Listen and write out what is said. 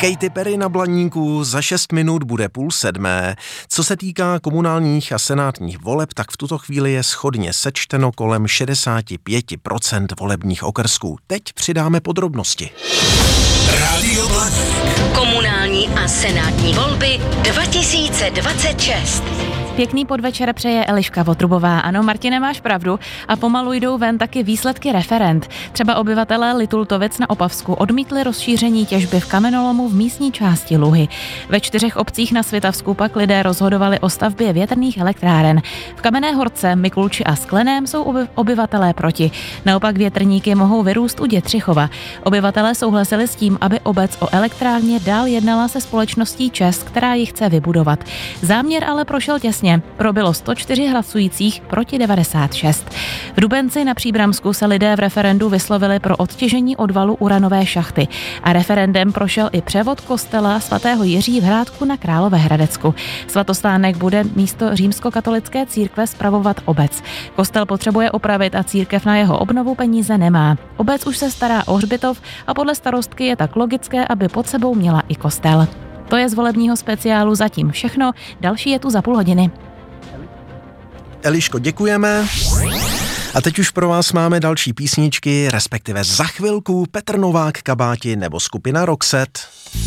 Katy Perry na Blaníku, za 6 minut bude 6:30. Co se týká komunálních a senátních voleb, tak v tuto chvíli je shodně sečteno kolem 65% volebních okrsků. Teď přidáme podrobnosti. Rádio Blaník. Komunální a senátní volby 2026. Pěkný podvečer přeje Eliška Votrubová. Ano, Martine, máš pravdu. A pomalu jdou ven taky výsledky referend. Třeba obyvatelé Litultovic na Opavsku odmítli rozšíření těžby v kamenolomu v místní části Luhy. Ve 4 obcích na Svitavsku pak lidé rozhodovali o stavbě větrných elektráren. V Kamenné Horce, Mikulči a Skleném jsou obyvatelé proti. Naopak větrníky mohou vyrůst u Dětřichova. Obyvatelé souhlasili s tím, aby obec o elektrárně dál jednala se společností ČEZ, která ji chce vybudovat. Záměr ale prošel těsně. Probilo 104 hlasujících proti 96. V Dubenci na Příbramsku se lidé v referendu vyslovili pro odtěžení odvalu uranové šachty a referendem prošel i převod kostela svatého Jiří v Hrádku na Královéhradecku. Svatostánek bude místo římskokatolické církve spravovat obec. Kostel potřebuje opravit a církev na jeho obnovu peníze nemá. Obec už se stará o hřbitov a podle starostky je tak logické, aby pod sebou měla i kostel. To je z volebního speciálu zatím všechno, další je tu za půl hodiny. Eliško, děkujeme. A teď už pro vás máme další písničky, respektive za chvilku Petr Novák, Kabáti nebo skupina Roxette.